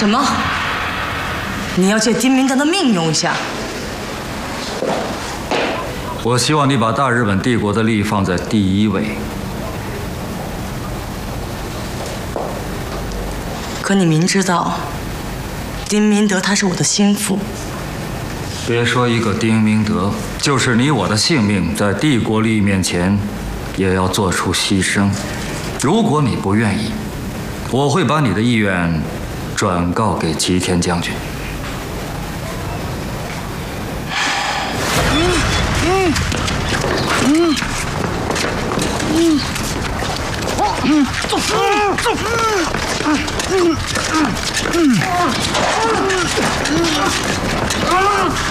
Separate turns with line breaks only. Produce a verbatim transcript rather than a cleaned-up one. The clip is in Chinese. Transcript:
什么？你要借丁明德的命用一下？
我希望你把大日本帝国的利益放在第一位。
可你明知道，丁明德他是我的心腹。
别说一个丁明德，就是你我的性命，在帝国利益面前，也要做出牺牲。如果你不愿意，我会把你的意愿转告给吉田将军。嗯嗯嗯嗯走走嗯嗯嗯嗯